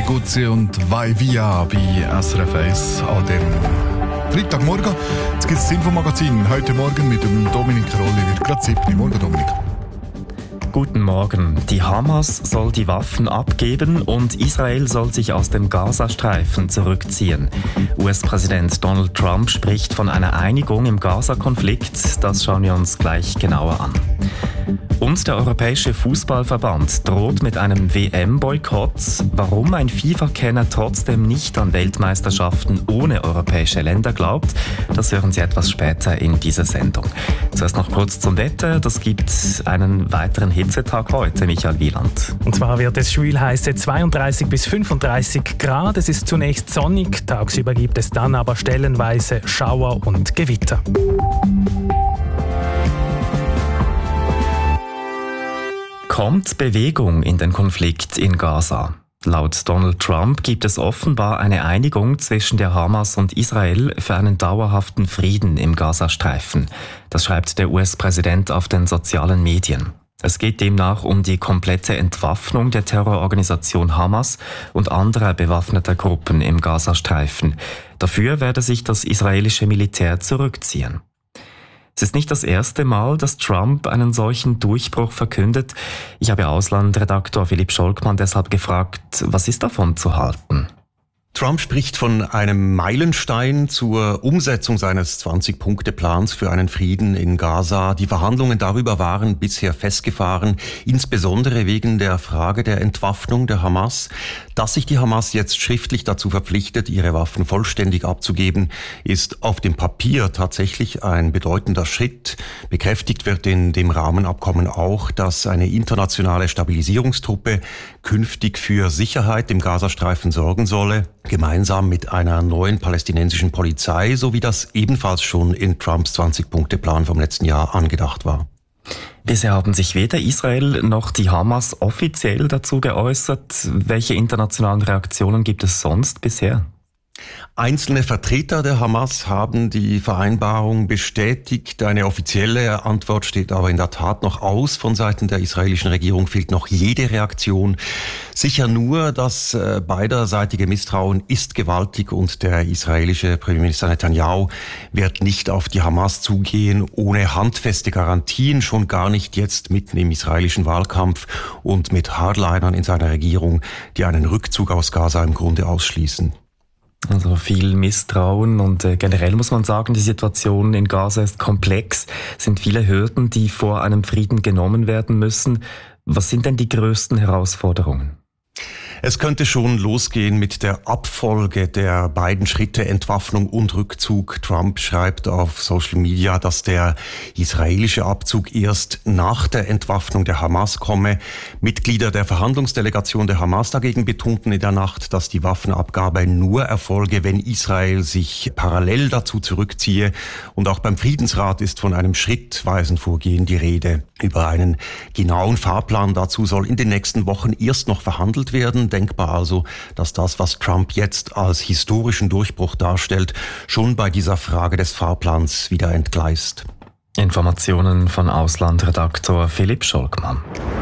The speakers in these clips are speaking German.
Guzzi und Vai Via bei SRF 1 an dem Freitagmorgen. Jetzt gibt es das Infomagazin heute Morgen mit dem Dominik Rolli. Wird gerade 7. Morgen, Dominik. Guten Morgen. Die Hamas soll die Waffen abgeben und Israel soll sich aus dem Gazastreifen zurückziehen. US-Präsident Donald Trump spricht von einer Einigung im Gaza-Konflikt. Das schauen wir uns gleich genauer an. Und der Europäische Fußballverband droht mit einem WM-Boykott. Warum ein FIFA-Kenner trotzdem nicht an Weltmeisterschaften ohne europäische Länder glaubt, das hören Sie etwas später in dieser Sendung. Zuerst noch kurz zum Wetter. Das gibt einen weiteren Hitzetag heute, Michael Wieland. Und zwar wird es schwülheiße 32 bis 35 Grad. Es ist zunächst sonnig, tagsüber gibt es dann aber stellenweise Schauer und Gewitter. Kommt Bewegung in den Konflikt in Gaza? Laut Donald Trump gibt es offenbar eine Einigung zwischen der Hamas und Israel für einen dauerhaften Frieden im Gazastreifen. Das schreibt der US-Präsident auf den sozialen Medien. Es geht demnach um die komplette Entwaffnung der Terrororganisation Hamas und anderer bewaffneter Gruppen im Gazastreifen. Dafür werde sich das israelische Militär zurückziehen. Es ist nicht das erste Mal, dass Trump einen solchen Durchbruch verkündet. Ich habe Auslandredaktor Philipp Scholkmann deshalb gefragt, was ist davon zu halten? Trump spricht von einem Meilenstein zur Umsetzung seines 20-Punkte-Plans für einen Frieden in Gaza. Die Verhandlungen darüber waren bisher festgefahren, insbesondere wegen der Frage der Entwaffnung der Hamas. Dass sich die Hamas jetzt schriftlich dazu verpflichtet, ihre Waffen vollständig abzugeben, ist auf dem Papier tatsächlich ein bedeutender Schritt. Bekräftigt wird in dem Rahmenabkommen auch, dass eine internationale Stabilisierungstruppe künftig für Sicherheit im Gazastreifen sorgen solle, gemeinsam mit einer neuen palästinensischen Polizei, so wie das ebenfalls schon in Trumps 20-Punkte-Plan vom letzten Jahr angedacht war. Bisher haben sich weder Israel noch die Hamas offiziell dazu geäußert. Welche internationalen Reaktionen gibt es sonst bisher? Einzelne Vertreter der Hamas haben die Vereinbarung bestätigt. Eine offizielle Antwort steht aber in der Tat noch aus. Von Seiten der israelischen Regierung fehlt noch jede Reaktion. Sicher nur, das beiderseitige Misstrauen ist gewaltig und der israelische Premierminister Netanyahu wird nicht auf die Hamas zugehen, ohne handfeste Garantien, schon gar nicht jetzt mitten im israelischen Wahlkampf und mit Hardlinern in seiner Regierung, die einen Rückzug aus Gaza im Grunde ausschließen. Also viel Misstrauen und generell muss man sagen, die Situation in Gaza ist komplex. Es sind viele Hürden, die vor einem Frieden genommen werden müssen. Was sind denn die größten Herausforderungen? Es könnte schon losgehen mit der Abfolge der beiden Schritte Entwaffnung und Rückzug. Trump schreibt auf Social Media, dass der israelische Abzug erst nach der Entwaffnung der Hamas komme. Mitglieder der Verhandlungsdelegation der Hamas dagegen betonten in der Nacht, dass die Waffenabgabe nur erfolge, wenn Israel sich parallel dazu zurückziehe. Und auch beim Friedensrat ist von einem schrittweisen Vorgehen die Rede. Über einen genauen Fahrplan dazu soll in den nächsten Wochen erst noch verhandelt werden. Denkbar also, dass das, was Trump jetzt als historischen Durchbruch darstellt, schon bei dieser Frage des Fahrplans wieder entgleist. Informationen von Auslandredaktor Philipp Scholkmann.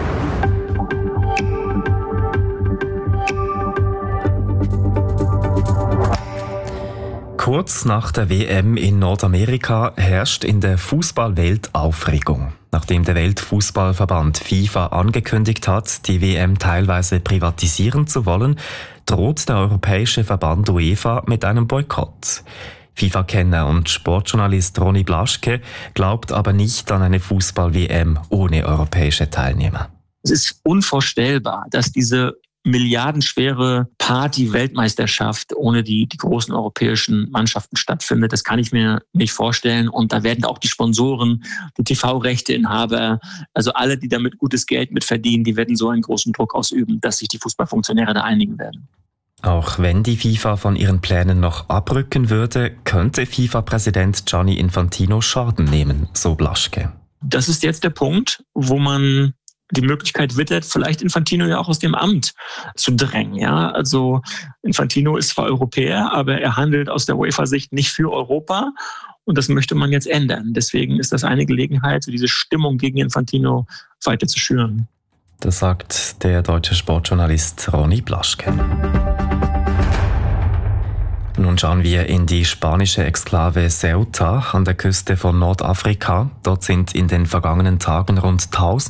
Kurz nach der WM in Nordamerika herrscht in der Fußballwelt Aufregung. Nachdem der Weltfußballverband FIFA angekündigt hat, die WM teilweise privatisieren zu wollen, droht der Europäische Verband UEFA mit einem Boykott. FIFA-Kenner und Sportjournalist Ronny Blaschke glaubt aber nicht an eine Fußball-WM ohne europäische Teilnehmer. Es ist unvorstellbar, dass diese milliardenschwere Party-Weltmeisterschaft ohne die großen europäischen Mannschaften stattfindet. Das kann ich mir nicht vorstellen. Und da werden auch die Sponsoren, die TV-Rechteinhaber, also alle, die damit gutes Geld mitverdienen, die werden so einen großen Druck ausüben, dass sich die Fußballfunktionäre da einigen werden. Auch wenn die FIFA von ihren Plänen noch abrücken würde, könnte FIFA-Präsident Gianni Infantino Schaden nehmen, so Blaschke. Das ist jetzt der Punkt, wo man die Möglichkeit wittert, vielleicht Infantino ja auch aus dem Amt zu drängen. Ja? Also Infantino ist zwar Europäer, aber er handelt aus der UEFA-Sicht nicht für Europa. Und das möchte man jetzt ändern. Deswegen ist das eine Gelegenheit, so diese Stimmung gegen Infantino weiter zu schüren. Das sagt der deutsche Sportjournalist Ronny Blaschke. Nun schauen wir in die spanische Exklave Ceuta an der Küste von Nordafrika. Dort sind in den vergangenen Tagen rund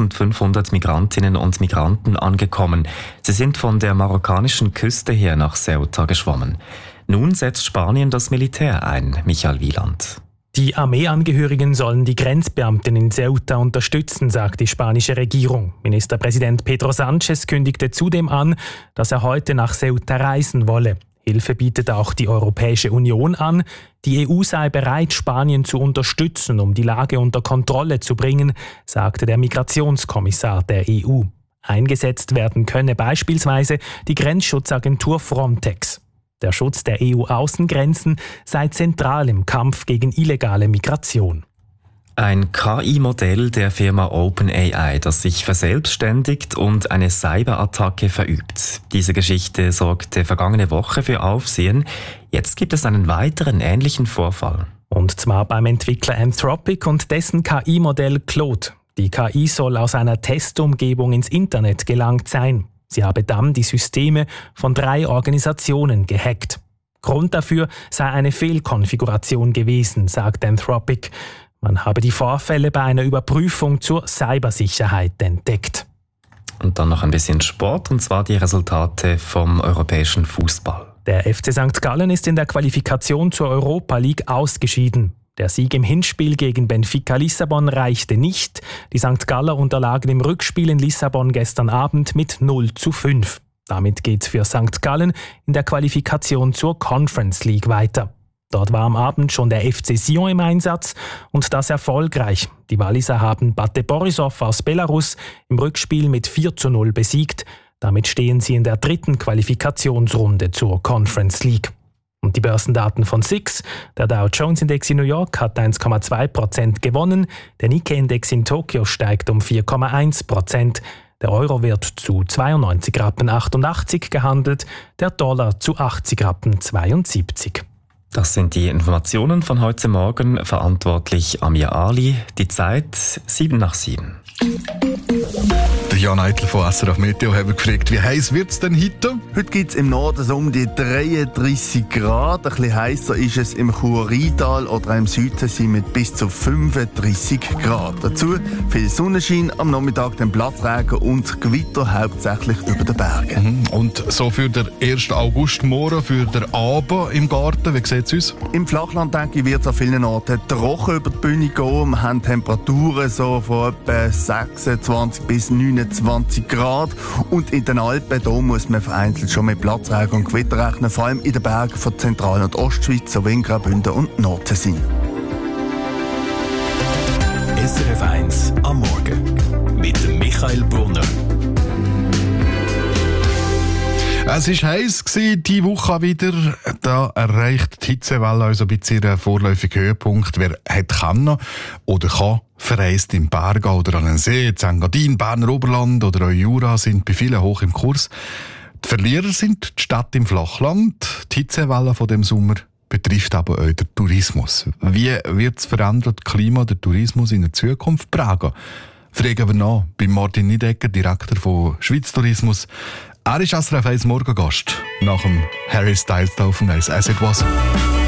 1500 Migrantinnen und Migranten angekommen. Sie sind von der marokkanischen Küste her nach Ceuta geschwommen. Nun setzt Spanien das Militär ein, Michael Wieland. Die Armeeangehörigen sollen die Grenzbeamten in Ceuta unterstützen, sagt die spanische Regierung. Ministerpräsident Pedro Sánchez kündigte zudem an, dass er heute nach Ceuta reisen wolle. Hilfe bietet auch die Europäische Union an. Die EU sei bereit, Spanien zu unterstützen, um die Lage unter Kontrolle zu bringen, sagte der Migrationskommissar der EU. Eingesetzt werden könne beispielsweise die Grenzschutzagentur Frontex. Der Schutz der EU-Außengrenzen sei zentral im Kampf gegen illegale Migration. Ein KI-Modell der Firma OpenAI, das sich verselbstständigt und eine Cyberattacke verübt. Diese Geschichte sorgte vergangene Woche für Aufsehen. Jetzt gibt es einen weiteren ähnlichen Vorfall. Und zwar beim Entwickler Anthropic und dessen KI-Modell Claude. Die KI soll aus einer Testumgebung ins Internet gelangt sein. Sie habe dann die Systeme von 3 Organisationen gehackt. Grund dafür sei eine Fehlkonfiguration gewesen, sagt Anthropic. Man habe die Vorfälle bei einer Überprüfung zur Cybersicherheit entdeckt. Und dann noch ein bisschen Sport, und zwar die Resultate vom europäischen Fußball. Der FC St. Gallen ist in der Qualifikation zur Europa League ausgeschieden. Der Sieg im Hinspiel gegen Benfica Lissabon reichte nicht. Die St. Galler unterlagen im Rückspiel in Lissabon gestern Abend mit 0:5. Damit geht's für St. Gallen in der Qualifikation zur Conference League weiter. Dort war am Abend schon der FC Sion im Einsatz und das erfolgreich. Die Walliser haben Bate Borisov aus Belarus im Rückspiel mit 4:0 besiegt. Damit stehen sie in der 3. Qualifikationsrunde zur Conference League. Und die Börsendaten von SIX, der Dow Jones Index in New York hat 1,2% gewonnen, der Nikkei-Index in Tokio steigt um 4,1%, der Euro wird zu 92,88 Rappen gehandelt, der Dollar zu 80,72 Rappen. Das sind die Informationen von heute Morgen, verantwortlich Amir Ali, die Zeit 7:07. Der Jan Eitel von SRF Meteo haben gefragt, wie heiß wird es denn heute? Heute gibt es im Norden so um die 33 Grad. Ein bisschen heißer ist es im Chur-Rheintal oder im Süden sind mit bis zu 35 Grad. Dazu viel Sonnenschein, am Nachmittag dann Platzregen und Gewitter hauptsächlich über den Bergen. Und so für den 1. August morgen, für den Abend im Garten, wie sieht es aus? Im Flachland, denke ich, wird es an vielen Orten trocken über die Bühne gehen. Wir haben Temperaturen so von etwa 26 bis 29 Grad. Und in den Alpen da muss man vereinzelt schon mit Platzregen und Gewitter rechnen, vor allem in den Bergen von Zentral- und Ostschweiz sowie in Graubünden und Nordsee. SRF 1 am Morgen mit Michael Brunner. Es war heiß diese Woche wieder. Da erreicht die Hitzewelle also ein bisschen ihren vorläufigen Höhepunkt. Wer hat kann oder kann, verreist im Bergen oder an den See. Engadin, Berner Oberland oder Jura sind bei vielen hoch im Kurs. Die Verlierer sind die Städte im Flachland. Die Hitzewelle von dem Sommer betrifft aber auch den Tourismus. Wie wird das veränderte Klima der Tourismus in der Zukunft prägen? Fragen wir nach bei Martin Niedecker, Direktor von Schweiz Tourismus. Er ist SRF 1 Morgengast nach dem Harry Styles auf dem Eis. As it was.